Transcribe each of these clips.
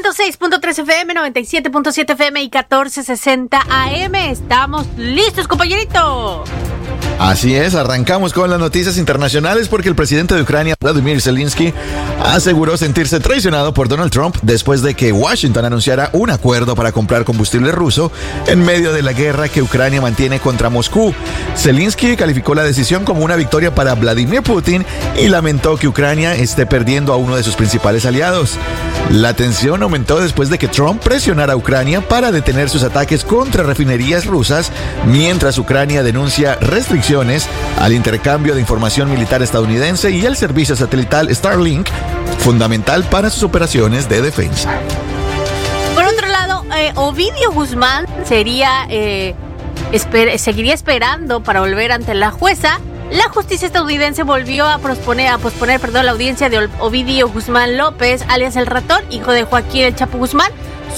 106.3 FM, 97.7 FM y 1460 AM. Estamos listos, compañerito. Así es, arrancamos con las noticias internacionales porque el presidente de Ucrania, Vladimir Zelensky, aseguró sentirse traicionado por Donald Trump después de que Washington anunciara un acuerdo para comprar combustible ruso en medio de la guerra que Ucrania mantiene contra Moscú. Zelensky calificó la decisión como una victoria para Vladimir Putin y lamentó que Ucrania esté perdiendo a uno de sus principales aliados. La tensión aumentó después de que Trump presionara a Ucrania para detener sus ataques contra refinerías rusas, mientras Ucrania denuncia restricciones al intercambio de información militar estadounidense y el servicio satelital Starlink, fundamental para sus operaciones de defensa. Por otro lado, Ovidio Guzmán seguiría esperando para volver ante la jueza. La justicia estadounidense volvió a posponer la audiencia de Ovidio Guzmán López, alias El Ratón, hijo de Joaquín El Chapo Guzmán.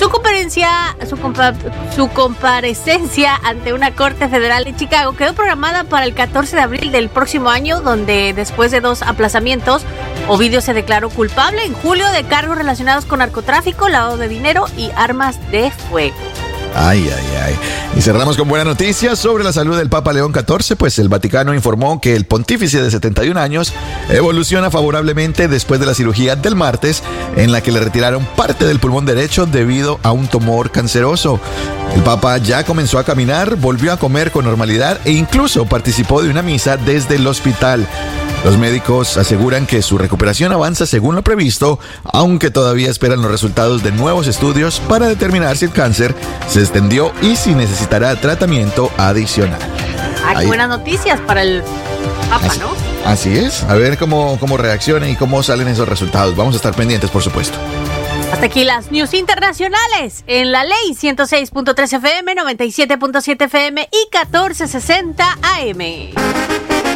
Su comparecencia ante una corte federal de Chicago quedó programada para el 14 de abril del próximo año, donde después de 2 aplazamientos, Ovidio se declaró culpable en julio de cargos relacionados con narcotráfico, lavado de dinero y armas de fuego. Ay. Y cerramos con buena noticia sobre la salud del Papa León XIV, pues el Vaticano informó que el pontífice de 71 años evoluciona favorablemente después de la cirugía del martes, en la que le retiraron parte del pulmón derecho debido a un tumor canceroso. El Papa ya comenzó a caminar, volvió a comer con normalidad e incluso participó de una misa desde el hospital. Los médicos aseguran que su recuperación avanza según lo previsto, aunque todavía esperan los resultados de nuevos estudios para determinar si el cáncer se extendió y si necesitará tratamiento adicional. Qué buenas noticias para el Papa, ¿no? Así es, a ver cómo reacciona y cómo salen esos resultados. Vamos a estar pendientes, por supuesto. Hasta aquí las news internacionales en la ley 106.3 FM, 97.7 FM y 1460 AM.